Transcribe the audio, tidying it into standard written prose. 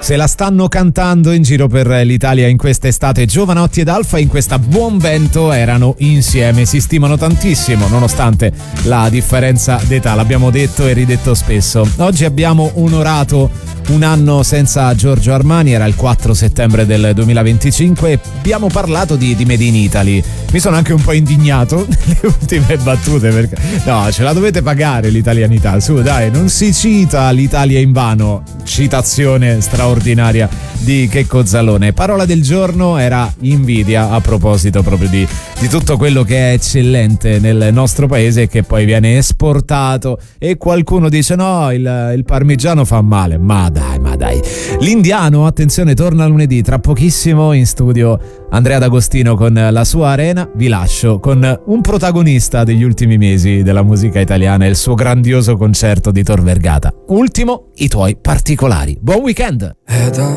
Se la stanno cantando in giro per l'Italia in quest'estate. Giovanotti ed Alfa in questa Buon Vento erano insieme, si stimano tantissimo nonostante la differenza d'età, l'abbiamo detto e ridetto spesso. Oggi abbiamo onorato un anno senza Giorgio Armani, era il 4 settembre del 2025 e abbiamo parlato di Made in Italy. Mi sono anche un po' indignato nelle ultime battute perché no, ce la dovete pagare l'italianità, su dai, non si cita l'Italia in vano. Citazione straordinaria di Checco Zalone. Parola del giorno era invidia, a proposito proprio di tutto quello che è eccellente nel nostro paese e che poi viene esportato e qualcuno dice no, il parmigiano fa male. Ma dai. L'indiano, attenzione, torna lunedì, tra pochissimo in studio Andrea D'Agostino con la sua Arena. Vi lascio con un protagonista degli ultimi mesi della musica italiana e il suo grandioso concerto di Tor Vergata. Ultimo, i tuoi particolari. Buon weekend! È da